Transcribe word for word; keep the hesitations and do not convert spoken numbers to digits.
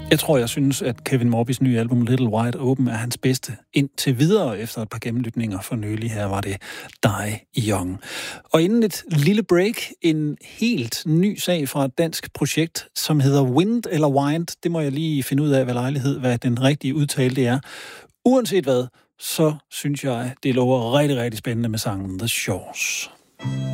Jeg tror, jeg synes, at Kevin Morbys nye album Little Wide Open er hans bedste indtil videre. Efter et par gennemlytninger for nylig her var det Die Young. Og inden et lille break, en helt ny sag fra et dansk projekt, som hedder Wind eller Wind. Det må jeg lige finde ud af ved lejlighed, hvad den rigtige udtale det er. Uanset hvad, så synes jeg, det lover rigtig, rigtig spændende med sangen The Shores.